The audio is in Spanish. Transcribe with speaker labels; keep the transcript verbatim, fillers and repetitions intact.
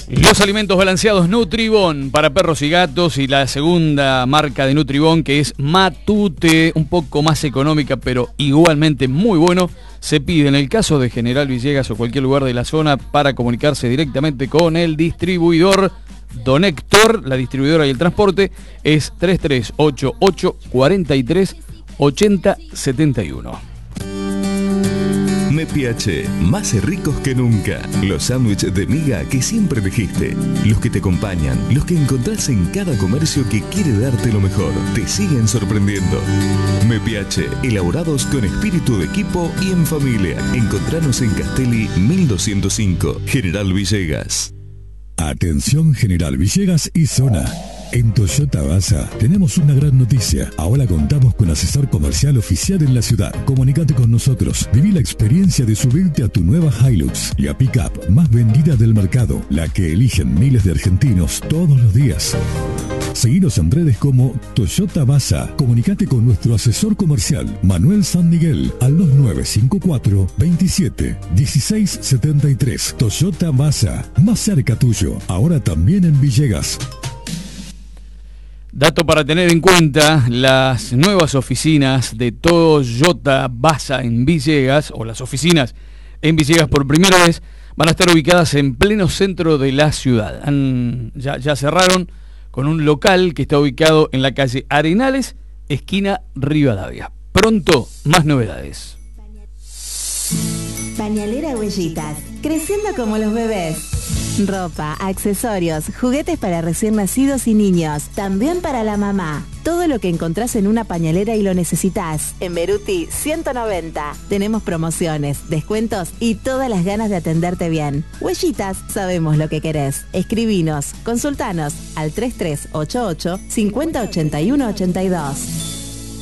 Speaker 1: Los alimentos balanceados Nutribón para perros y gatos, y la segunda marca de Nutribón, que es Matute, un poco más económica pero igualmente muy bueno. Se pide en el caso de General Villegas o cualquier lugar de la zona para comunicarse directamente con el distribuidor. Don Héctor, la distribuidora y el transporte es tres tres ocho ocho, cuatro tres, ocho cero siete uno.
Speaker 2: Mepiache, más ricos que nunca. Los sándwiches de miga que siempre elegiste. Los que te acompañan, los que encontrás en cada comercio que quiere darte lo mejor. Te siguen sorprendiendo. Mepiache, elaborados con espíritu de equipo y en familia. Encontranos en Castelli mil doscientos cinco, General Villegas.
Speaker 3: Atención General Villegas y zona. En Toyota Basa tenemos una gran noticia. Ahora contamos con asesor comercial oficial en la ciudad. Comunicate con nosotros. Viví la experiencia de subirte a tu nueva Hilux, la pickup más vendida del mercado, la que eligen miles de argentinos todos los días. Seguinos en redes como Toyota Basa. Comunicate con nuestro asesor comercial, Manuel San Miguel, al dos nueve cinco cuatro, veintisiete, dieciséis setenta y tres. Toyota Basa, más cerca tuyo. Ahora también en Villegas.
Speaker 1: Dato para tener en cuenta: las nuevas oficinas de Toyota Basa en Villegas, o las oficinas en Villegas por primera vez, van a estar ubicadas en pleno centro de la ciudad. Han, ya, ya cerraron con un local que está ubicado en la calle Arenales, esquina Rivadavia. Pronto, más novedades.
Speaker 4: Pañalera Huellitas, creciendo como los bebés. Ropa, accesorios, juguetes para recién nacidos y niños, también para la mamá. Todo lo que encontrás en una pañalera y lo necesitas. En Beruti ciento noventa. Tenemos promociones, descuentos y todas las ganas de atenderte bien. Huellitas, sabemos lo que querés. Escribinos, consultanos al tres tres ocho ocho, cincuenta ochenta y uno ochenta y dos.